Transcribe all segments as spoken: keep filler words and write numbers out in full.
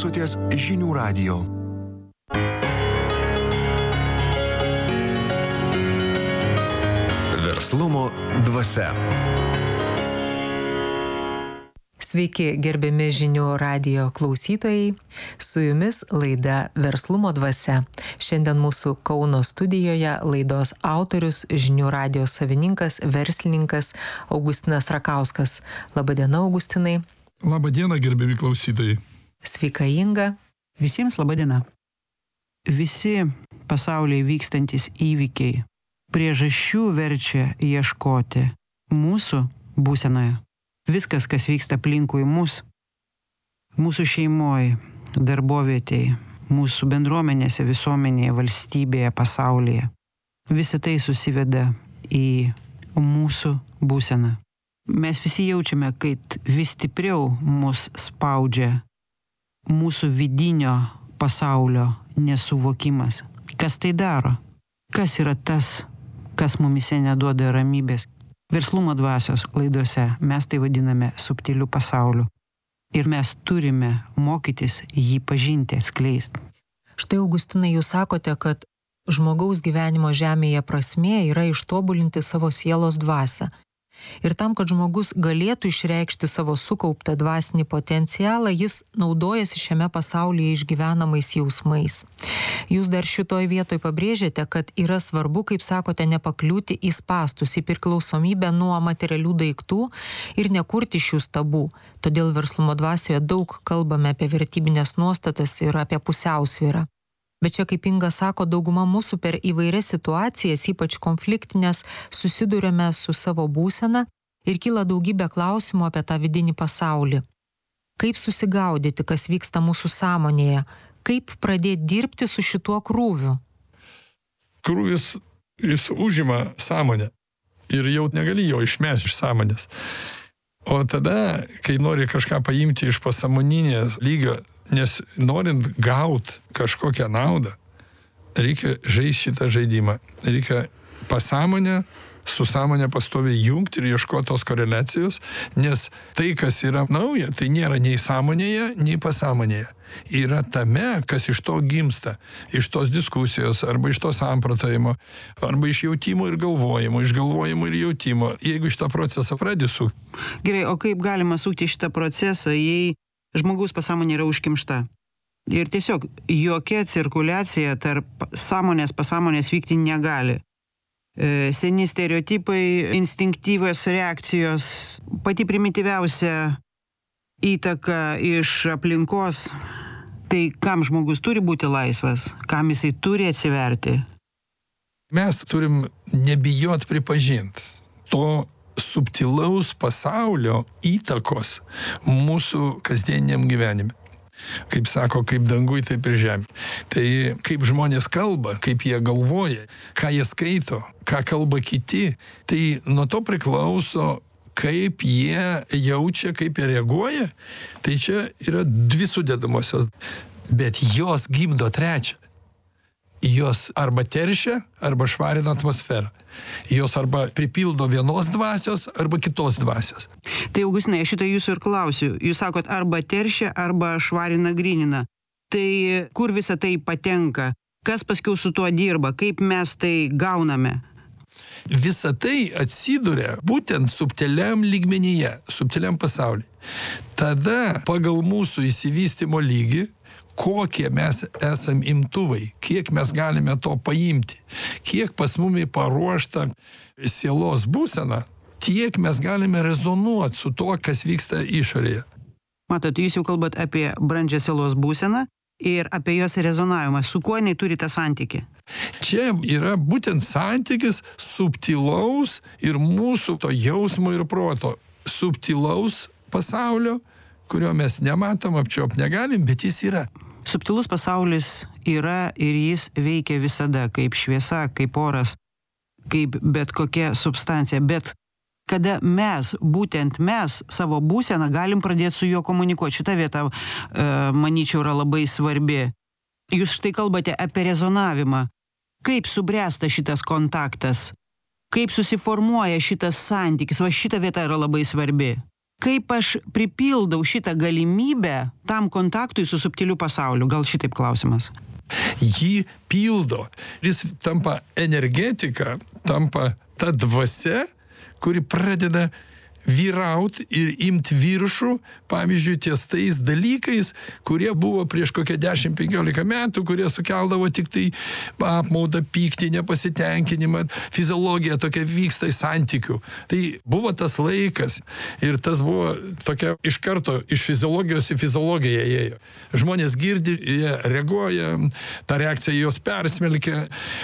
klausotės Žinių radijo. Verslumo dvasia. Sveiki, gerbiami Žinių radijo klausytojai. Su jumis laida Verslumo dvasia. Šiandien mūsų Kauno studijoje laidos autorius, Žinių radijo savininkas, verslininkas Augustinas Rakauskas. Labadiena, Augustinai. Labadiena, gerbiami klausytojai. Sveika, Inga. Visiems labadiena. Visi pasaulyje vykstantis įvykiai priežasčių verčia ieškoti mūsų būsenoje. Viskas, kas vyksta aplinkui mus, mūsų šeimoje, darbovietėje, mūsų bendruomenėse, visuomenėje, valstybėje, pasaulyje, visa tai susiveda į mūsų būseną. Mes visi jaučiame, kad vis stipriau mus spaudžia mūsų vidinio pasaulio nesuvokimas. Kas tai daro? Kas yra tas, kas mumise neduoda ramybės? Verslumo dvasios laidose mes tai vadiname subtiliu pasauliu. Ir mes turime mokytis jį pažinti, atskleisti. Štai, Augustinai, jūs sakote, kad žmogaus gyvenimo žemėje prasmė yra ištobulinti savo sielos dvasią. Ir tam, kad žmogus galėtų išreikšti savo sukauptą dvasinį potencialą, jis naudojasi šiame pasaulyje išgyvenamais jausmais. Jūs dar šitoj vietoj pabrėžėte, kad yra svarbu, kaip sakote, nepakliūti į spastus, į priklausomybę nuo materialių daiktų ir nekurti šių stabų. Todėl verslumo dvasioje daug kalbame apie vertybinės nuostatas ir apie pusiausvyrą. Bet čia, kaip Inga sako, dauguma mūsų per įvairias situacijas, ypač konfliktinės, susiduriame su savo būsena ir kyla daugybė klausimų apie tą vidinį pasaulį. Kaip susigaudyti, kas vyksta mūsų sąmonėje? Kaip pradėti dirbti su šituo krūviu? Krūvis, jis užima sąmonę ir jau negali jo išmesti iš sąmonės. O tada, kai nori kažką paimti iš pasąmoninės lygio, nes norint gauti kažkokią naudą, reikia žaisti šitą žaidimą. Reikia pasąmonę su sąmonė pastoviai jungti ir ieškoti tos koreliacijos, nes tai, kas yra nauja, tai nėra nei sąmonėje, nei pasąmonėje. Yra tame, kas iš to gimsta, iš tos diskusijos, arba iš to samprotavimo, arba iš jautimo ir galvojimo, iš galvojimo ir jautimo. Jeigu šitą procesą pradedi sukti. Gerai, o kaip galima sukti šitą procesą, jei žmogaus pasąmonė yra užkimšta? Ir tiesiog jokia cirkuliacija tarp sąmonės pasąmonės vykti negali. E, seni stereotipai, instinktyvios reakcijos, pati primityviausia įtaka iš aplinkos. Tai kam žmogus turi būti laisvas, kam jisai turi atsiverti? Mes turim nebijot pripažinti to subtilaus pasaulio įtakos mūsų kasdieniniam gyvenime. Kaip sako, kaip danguj, taip ir žemė. Tai kaip žmonės kalba, kaip jie galvoja, ką jie skaito, ką kalba kiti, tai nuo to priklauso, kaip jie jaučia, kaip jie reaguoja. Tai čia yra dvi sudedamosios, bet jos gimdo trečią. Jos arba teršia, arba švarina atmosferą. Jos arba pripildo vienos dvasios, arba kitos dvasios. Tai, Augustinai, aš šitą jūsų ir klausiu. Jūs sakot, arba teršia, arba švarina, grynina. Tai kur visa tai patenka? Kas paskiau su tuo dirba? Kaip mes tai gauname? Visa tai atsiduria būtent subtiliam lygmenyje, subtiliam pasaulyje. Tada pagal mūsų išsivystymo lygį, kokie mes esam imtuvai, kiek mes galime to paimti, kiek pas mumi paruošta sielos būsena, tiek mes galime rezonuoti su to, kas vyksta išorėje. Matot, jūs jau kalbat apie brandžią sielos būseną ir apie jos rezonavimą. Su kuo jinai turi tą santykį? Čia yra būtent santykis subtilaus ir mūsų to jausmo ir proto. Subtilaus pasaulio, kurio mes nematom, apčiuopt negalim, bet jis yra. Subtilus pasaulis yra ir jis veikia visada, kaip šviesa, kaip oras, kaip bet kokia substancija. Bet kada mes, būtent mes, savo būseną galim pradėti su juo komunikuoti. Šita vieta, e, manyčiau, yra labai svarbi. Jūs štai kalbate apie rezonavimą. Kaip subręsta šitas kontaktas? Kaip susiformuoja šitas santykis? Va šita vieta yra labai svarbi. Kaip aš pripildau šitą galimybę tam kontaktui su subtiliu pasauliu? Gal šitaip klausimas. Jį pildo. Jis tampa energetika, tampa ta dvasia, kuri pradeda vyraut ir imt viršų, pavyzdžiui, ties tais dalykais, kurie buvo prieš kokią dešimt penkiolika metų, kurie sukeldavo tik tai apmaudą, pyktį, nepasitenkinimą, fiziologija tokia vyksta į santykių. Tai buvo tas laikas ir tas buvo tokia iš karto iš fiziologijos į fiziologiją ėjo. Žmonės girdi, jie reaguoja, ta reakcija juos persmelkia,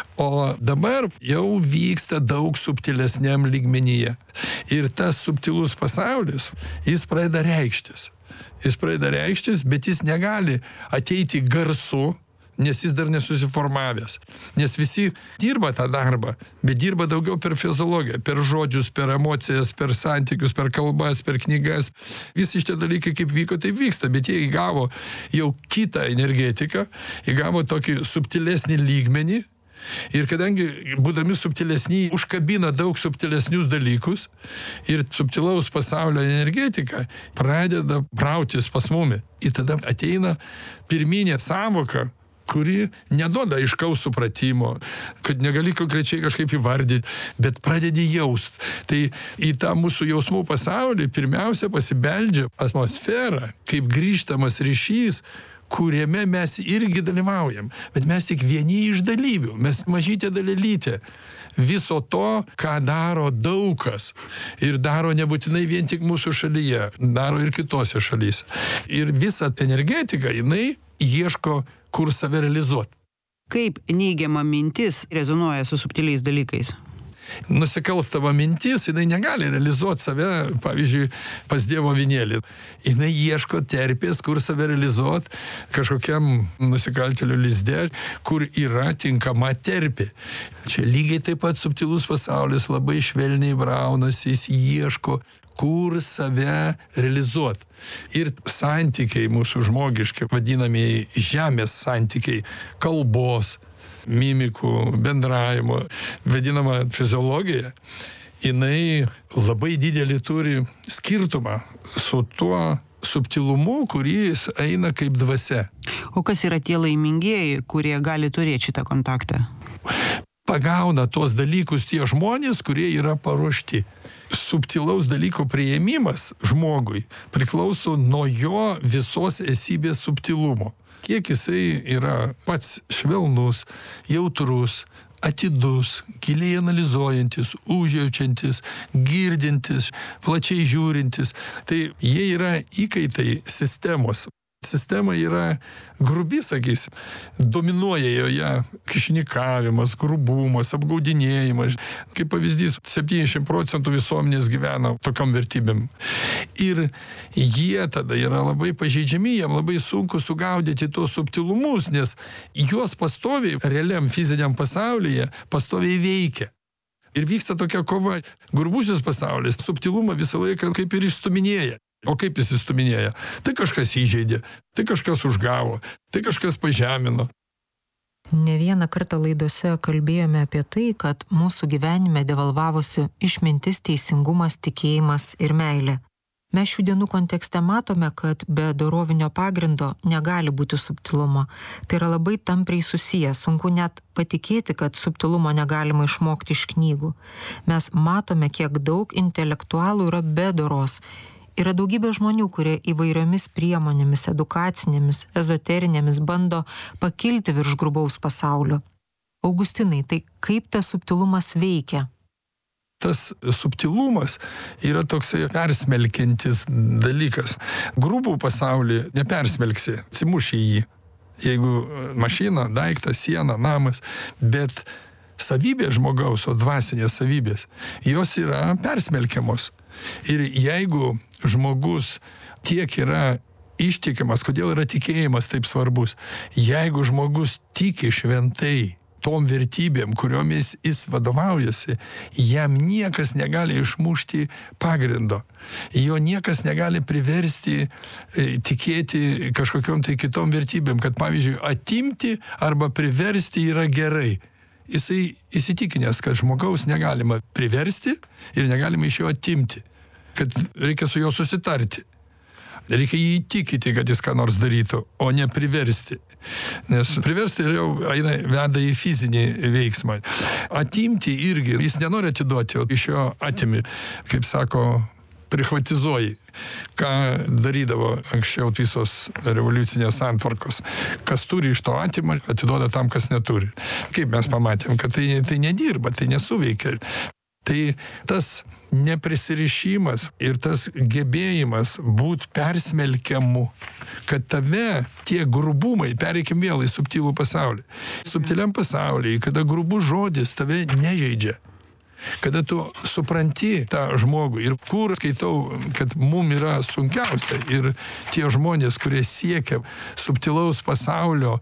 o dabar jau vyksta daug subtilesniam lygmenyje. Ir tas subtilus pasaulis, jis pradeda reikštis. Jis pradeda reikštis, bet jis negali ateiti garsu, nes jis dar nesusiformavęs. Nes visi dirba tą darbą, bet dirba daugiau per fiziologiją, per žodžius, per emocijas, per santykius, per kalbas, per knygas. Visi šitie dalykai kaip vyko, taip vyksta, bet jie įgavo jau kitą energetiką, įgavo tokį subtilesnį lygmenį. Ir kadangi, būdami subtilesni, užkabina daug subtilesnius dalykus ir subtilaus pasaulio energetika pradeda brautis pas mumi. Ir tada ateina pirminė sąvoka, kuri neduoda aiškaus supratimo, kad negali konkrečiai kažkaip įvardyti, bet pradedi jaust. Tai į tą mūsų jausmų pasaulį pirmiausia pasibeldžia atmosfera, kaip grįžtamas ryšys, kuriame mes irgi dalyvaujam, bet mes tik vieni iš dalyvių, mes mažytė dalelytė viso to, ką daro daug kas. Ir daro nebūtinai vien tik mūsų šalyje, daro ir kitose šalyse. Ir visa energetika, jinai ieško, kur save realizuoti. Kaip neigiama mintis rezonuoja su subtiliais dalykais? Nusikalstama mintis, jinai negali realizuoti save, pavyzdžiui, pas Dievo avinėlį. Jinai ieško terpės, kur save realizuoti kažkokiam nusikaltėlių lizde, kur yra tinkama terpė. Čia lygiai taip pat subtilus pasaulis labai švelniai braunasi, jis ieško, kur save realizuoti. Ir santykiai mūsų žmogiški, vadinamieji žemės santykiai, kalbos, mimikų, bendravimo, vadinama fiziologija, jinai labai didelį turi skirtumą su tuo subtilumu, kuris eina kaip dvasia. O kas yra tie laimingieji, kurie gali turėti šitą kontaktą? Pagauna tuos dalykus tie žmonės, kurie yra paruošti. Subtilaus dalyko priėmimas žmogui priklauso nuo jo visos esybės subtilumo. Kiek jisai yra pats švelnus, jautrus, atidus, giliai analizuojantis, užjaučiantis, girdintis, plačiai žiūrintis. Tai jie yra įkaitai sistemos. Sistema yra grubi, sakysim, dominuoja joje kišnikavimas, grubumas, apgaudinėjimas. Kaip pavyzdys, septyniasdešimt procentų visuomenės gyvena tokiom vertybėm. Ir jie tada yra labai pažeidžiami, jiem labai sunku sugaudyti tos subtilumus, nes juos pastoviai, realiam fiziniam pasaulyje, pastoviai veikia. Ir vyksta tokia kova. Grubusis pasaulis subtilumą visą laiką kaip ir išstuminėja. O kaip jis įstuminėja? Tai kažkas įžeidė, tai kažkas užgavo, tai kažkas pažemino. Ne vieną kartą laidose kalbėjome apie tai, kad mūsų gyvenime devalvavosi išmintis, teisingumas, tikėjimas ir meilė. Mes šių dienų kontekste matome, kad be dorovinio pagrindo negali būti subtilumo. Tai yra labai tampriai susiję, sunku net patikėti, kad subtilumo negalima išmokti iš knygų. Mes matome, kiek daug intelektualų yra be doros. Yra daugybė žmonių, kurie įvairiomis priemonėmis, edukacinėmis, ezoterinėmis bando pakilti virš grubaus pasaulio. Augustinai, tai kaip tas subtilumas veikia? Tas subtilumas yra toksai persmelkiantis dalykas. Grubų pasaulį nepersmelksi, atsimuši į jį. Jeigu mašina, daiktas, siena, namas, bet savybė žmogaus, o dvasinės savybės, jos yra persmelkiamos. Ir jeigu žmogus tiek yra ištikimas, kodėl yra tikėjimas taip svarbus, jeigu žmogus tiki šventai tom vertybėm, kuriomis jis vadovaujasi, jam niekas negali išmušti pagrindo. Jo niekas negali priversti e, tikėti kažkokiom tai kitom vertybėm, kad pavyzdžiui atimti arba priversti yra gerai. Jisai įsitikinęs, kad žmogaus negalima priversti ir negalima iš jo atimti. kad reikia su juo susitarti. Reikia jį įtikinti, kad jis ką nors darytų, o ne priversti. Nes priversti jau eina, veda į fizinį veiksmą. Atimti irgi, jis nenori atiduoti, o iš jo atimi, kaip sako, prichvatizuoji, ką darydavo anksčiau visos revoliucinės santvarkos. Kas turi iš to atima, atiduoda tam, kas neturi. Kaip mes pamatėm, kad tai, tai nedirba, tai nesuveikia. Tai tas neprisirišimas ir tas gebėjimas būt persmelkiamu, kad tave tie grubumai, pereikim vėl į subtilų pasaulį. Subtiliam pasaulyje, kada grubus žodis tave nežeidžia, kada tu supranti tą žmogų ir kur skaitau, kad mum yra sunkiausia ir tie žmonės, kurie siekia subtilaus pasaulio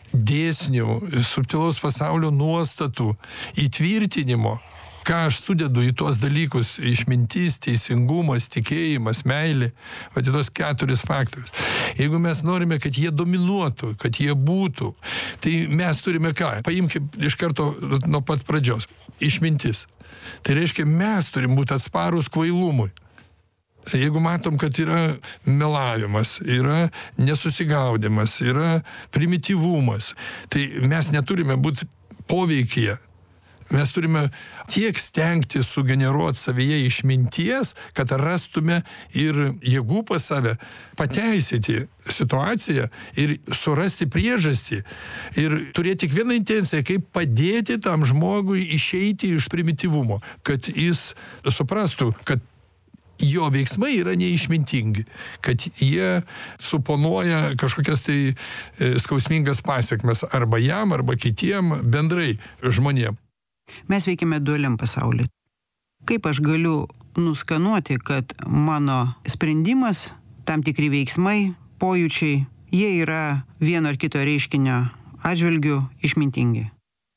dėsnių, subtilaus pasaulio nuostatų įtvirtinimo, ką aš sudedu į tuos dalykus - išmintis, teisingumas, tikėjimas, meilė, va į tuos keturis faktorius. Jeigu mes norime, kad jie dominuotų, kad jie būtų, tai mes turime ką? Paimkim iš karto nuo pat pradžios. Išmintis. Tai reiškia, mes turim būti atsparūs kvailumui. Jeigu matom, kad yra melavimas, yra nesusigaudimas, yra primityvumas, tai mes neturime būti poveikyje. Mes turime tiek stengti sugeneruoti savyje išminties, kad rastume ir jėgų pas save, pateisyti situaciją ir surasti priežastį. Ir turėti tik vieną intenciją, kaip padėti tam žmogui išeiti iš primityvumo, kad jis suprastų, kad jo veiksmai yra neišmintingi, kad jie suponuoja kažkokias tai skausmingas pasiekmes arba jam, arba kitiem bendrai žmonėm. Mes veikiame dualiam pasaulyje. Kaip aš galiu nuskanuoti, kad mano sprendimas, tam tikri veiksmai, pojūčiai, jie yra vieno ar kito reiškinio atžvilgiu išmintingi?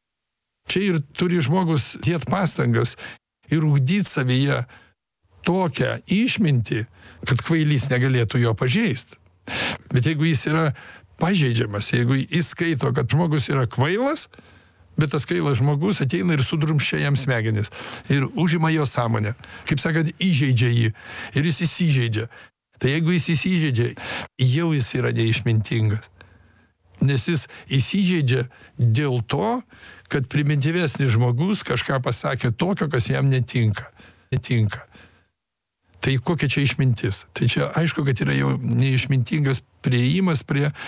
Čia ir turi žmogus dėt pastangas ir ugdyti savyje tokią išmintį, kad kvailys negalėtų jo pažeisti. Bet jeigu jis yra pažeidžiamas, jeigu jis skaito, kad žmogus yra kvailas, bet tas kvailas žmogus ateina ir sudrumščia jam smegenis ir užima jo sąmonę. Kaip sakant, įžeidžia jį ir jis įsižeidžia. Tai jeigu jis įsižeidžia, jau jis yra neišmintingas. Nes jis įsižeidžia dėl to, kad primityvesnis žmogus kažką pasakė tokio, kas jam netinka. Netinka. Tai kokia čia išmintis? Tai čia aišku, kad yra jau neišmintingas priėjimas prie